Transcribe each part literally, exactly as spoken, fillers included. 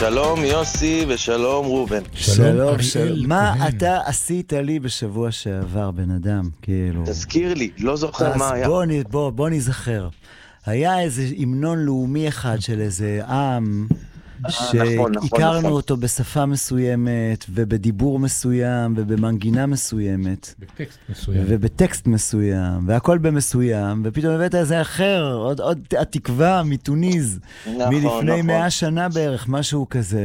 שלום יוסי ושלום רובן. שלום, שלום. מה אתה עשית לי בשבוע שעבר, בן אדם? כאילו... תזכיר לי, לא זוכר מה היה. אז בוא, בוא, בוא נזכר. היה איזה המנון לאומי אחד של איזה עם... שהכרנו אותו בשפה מסוימת, ובדיבור מסוים, ובמנגינה מסוימת. בטקסט מסוים. ובטקסט מסוים, והכל במסוים, ופתאום הבאת איזה אחר, עוד, עוד התקווה מתוניז, נכון, מלפני נכון. מאה שנה בערך, משהו כזה.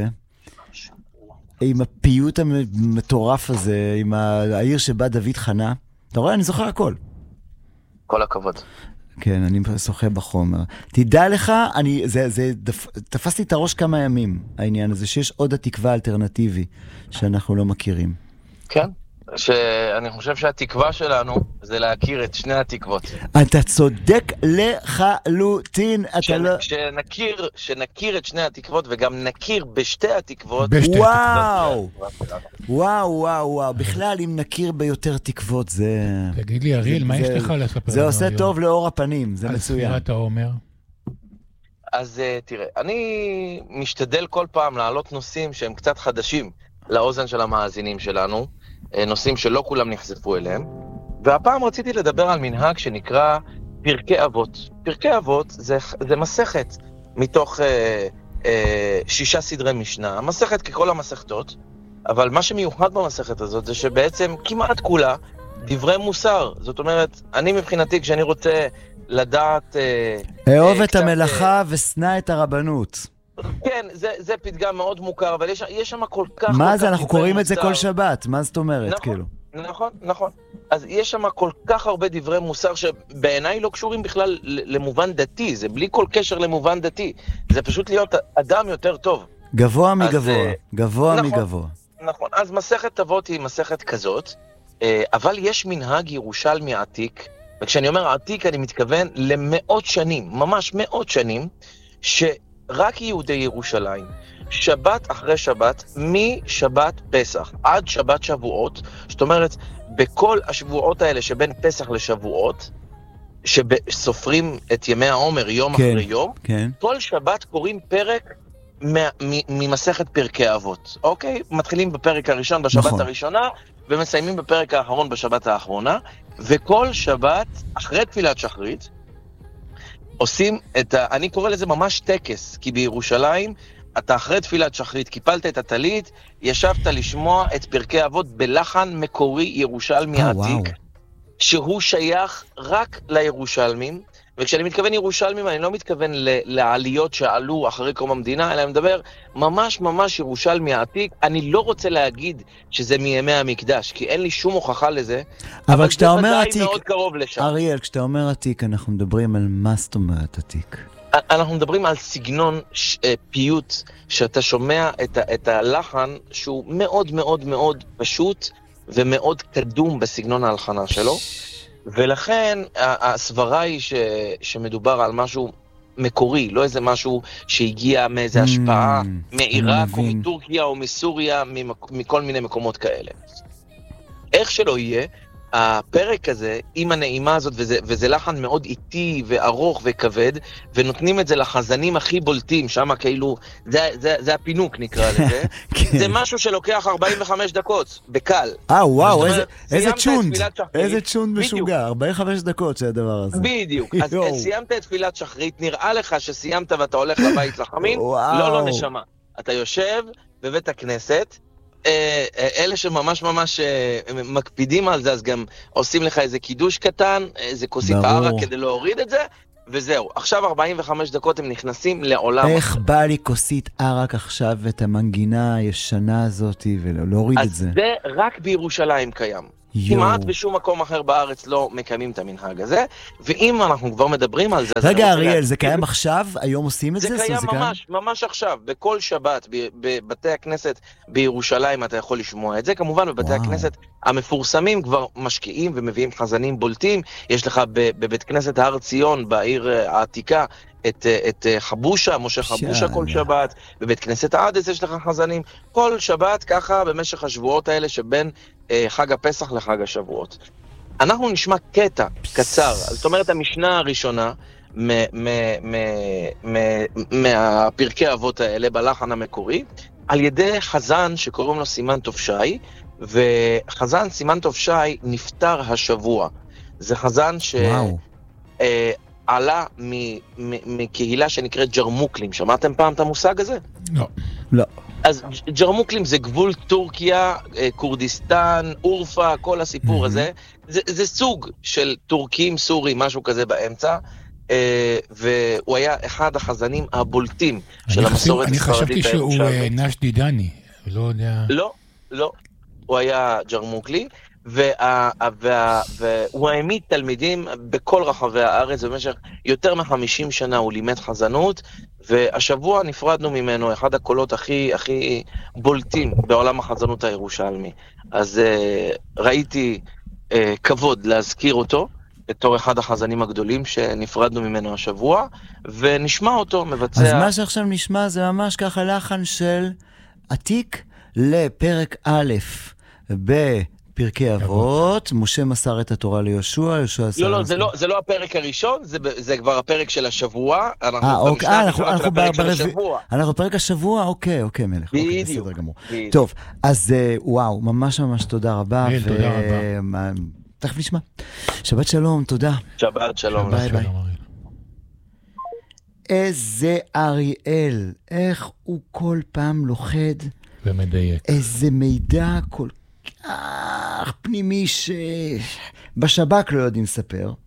עם הפיוט המטורף הזה, עם העיר שבה דוד חנה. אתה רואה? אני זוכר הכל. כל הכבוד. כן, אני שוחה בחומר. תדע לך, אני, זה, זה, דפ, תפסתי את הראש כמה ימים, העניין הזה, שיש עוד התקווה האלטרנטיבי, שאנחנו לא מכירים. כן, שאני חושב שהתקווה שלנו זה להכיר את שני התקוות. אתה צודק לחלוטין, אתה לא... שנכיר, שנכיר את שני התקוות, וגם נכיר בשתי התקוות. בשתי וואו! וואו, וואו, וואו. בכלל, אם נכיר ביותר תקוות, זה... תגיד לי, אריאל, מה יש לך לספר? זה עושה טוב לאור הפנים, זה על מצוין. ספירת העומר. אז תראה, אני משתדל כל פעם להעלות נושאים שהם קצת חדשים לאוזן של המאזינים שלנו, נושאים שלא כולם נחשפו אליהם, והפעם רציתי לדבר על מנהג שנקרא פרקי אבות. פרקי אבות זה, זה מסכת מתוך אה, אה, שישה סדרי משנה, מסכת ככל המסכתות, אבל מה שמיוחד במסכת הזאת זה שבעצם כמעט כולה דברי מוסר. זאת אומרת, אני מבחינתי כשאני רוצה לדעת... אה, אהוב אה, את קצת, המלאכה ושנא את הרבנות. כן, זה, זה פתגם מאוד מוכר, אבל יש, יש שם כל כך... מה כל זה? כך אנחנו דברי קוראים את זה מוסר. כל שבת, מה זאת אומרת, נכון, כאילו? נכון, נכון. אז יש שם כל כך הרבה דברי מוסר שבעיניי לא קשורים בכלל למובן דתי, זה בלי כל קשר למובן דתי, זה פשוט להיות אדם יותר טוב. גבוה אז, מגבוה, אה, גבוה נכון. מגבוה. נכון, אז מסכת אבות היא מסכת כזאת, אה, אבל יש מנהג ירושלמי עתיק, וכשאני אומר עתיק אני מתכוון למאות שנים, ממש מאות שנים, שרק יהודי ירושלים, שבת אחרי שבת, משבת פסח עד שבת שבועות, זאת אומרת, בכל השבועות האלה שבין פסח לשבועות, שסופרים את ימי העומר יום כן, אחרי יום, כן. כל שבת קוראים פרק ממסכת פרקי אבות, אוקיי? מתחילים בפרק הראשון בשבת נכון. הראשונה, ומסיימים בפרק האחרון בשבת האחרונה, וכל שבת, אחרי תפילת שחרית, עושים את ה... אני קורא לזה ממש טקס, כי בירושלים, אתה אחרי תפילת שחרית, קיפלת את הטלית, ישבת לשמוע את פרקי אבות בלחן מקורי ירושלמי אה, עתיק, וואו. שהוא שייך רק לירושלמים, וכשאני מתכוון ירושלמים, אני לא מתכוון ל- לעליות שעלו אחרי קום המדינה, אלא אני מדבר ממש ממש ירושלמי עתיק. אני לא רוצה להגיד שזה מימי המקדש, כי אין לי שום הוכחה לזה, אבל כשאתה אומר זה עתיק, ודאי מאוד קרוב לשם. אריאל, כשאתה אומר עתיק, אנחנו מדברים על מה זאת אומרת עתיק. אנחנו מדברים על סגנון ש- פיוט, שאתה שומע את, ה- את הלחן שהוא מאוד מאוד מאוד פשוט, ומאוד קדום בסגנון ההלחנה שלו. ולכן הסברה היא ש, שמדובר על משהו מקורי, לא איזה משהו שהגיע מאיזה השפעה Mm, מעיראק או אני מבין. מטורקיה או מסוריה, ממק, מכל מיני מקומות כאלה. איך שלא יהיה, הפרק הזה, עם הנעימה הזאת, וזה, וזה לחן מאוד איטי וארוך וכבד, ונותנים את זה לחזנים הכי בולטים, שם כאילו, זה, זה, זה הפינוק נקרא לזה, כן. זה משהו שלוקח ארבעים וחמש דקות, בקל. אה, וואו, זאת איזה, אומרת, איזה סיימת את צ'ונד, תפילת שחרית, איזה צ'ונד בדיוק. משוגע, ארבעים וחמש דקות זה הדבר הזה. בדיוק, אז יואו. סיימת את תפילת שחרית, נראה לך שסיימת ואתה הולך לבית לחמין, וואו. לא, לא נשמה. אתה יושב בבית הכנסת, אה, אה, אלה שממש ממש אה, מקפידים על זה, אז גם עושים לך איזה קידוש קטן, איזה כוסית ברור. הערה כדי להוריד את זה, וזהו. עכשיו ארבעים וחמש דקות הם נכנסים לעולם. איך בא לי כוסית ערק עכשיו את המנגינה הישנה הזאת ולהוריד את אז זה? זה רק בירושלים קיים. יואו. כמעט בשום מקום אחר בארץ לא מקיימים את המנהג הזה, ואם אנחנו כבר מדברים על זה... אז אני רגע, רוצה אריאל, להגיד- זה קיים עכשיו? היום עושים את זה? זה זאת אומרת, קיים ממש, ממש עכשיו, בכל שבת, ב- בבתי הכנסת בירושלים אתה יכול לשמוע את זה, כמובן בבתי וואו. הכנסת המפורסמים כבר משקיעים ומביאים חזנים בולטים, יש לך ב- בבית כנסת הר ציון, בעיר אה, העתיקה, את, אה, את אה, חבושה, משה חבושה כל שאלה. שבת, בבית כנסת העדס יש לך חזנים, כל שבת ככה במשך השבועות האלה שבין אה, חג הפסח לחג השבועות. אנחנו נשמע קטע קצר, זאת אומרת המשנה הראשונה, מהפרקי האבות האלה בלחן המקורי, על ידי חזן שקוראים לו סימן טוב שי, וחזן סימן טוב שי נפטר השבוע. זה חזן שעלה מקהילה שנקראת ג'רמוקלים. שמעתם פעם את המושג הזה? לא. לא. אז ג'רמוקלים זה גבול טורקיה, קורדיסטן, אורפה, כל הסיפור הזה. זה, זה סוג של טורקים, סורים, משהו כזה באמצע. והוא היה אחד החזנים הבולטים של המסורת הספרדית הירושלמית. אני חשבתי שהוא נשדי דני, לא יודע... לא, לא. הוא היה ג'רמוקלי, והוא העמיד תלמידים בכל רחבי הארץ, במשך יותר מ-חמישים שנה הוא לימד חזנות, והשבוע נפרדנו ממנו, אחד הקולות הכי, הכי בולטים בעולם החזנות הירושלמי. אז ראיתי כבוד להזכיר אותו, בתור אחד החזנים הגדולים שנפרדנו ממנו השבוע, ונשמע אותו מבצע... אז מה שעכשיו נשמע זה ממש ככה לחן של עתיק לפרק א' בפרקי אבות, משה מסר את התורה ליהושע, יהושע... לא, לא, זה לא, זה לא הפרק הראשון, זה, זה כבר הפרק של השבוע. אה, אוקיי, אנחנו, אנחנו ברבע... אנחנו בפרק השבוע, אוקיי, אוקיי, מלך. אוקיי, בסדר גמור. טוב, אז וואו, ממש ממש תודה רבה. תודה רבה. תכף נשמע. שבת שלום, תודה. שבת שלום. ביי ביי. איזה אריאל, איך הוא כל פעם לוחד. ומדייק. איזה מידע כל כך פנימי שבשב"כ לא יודעים לספר.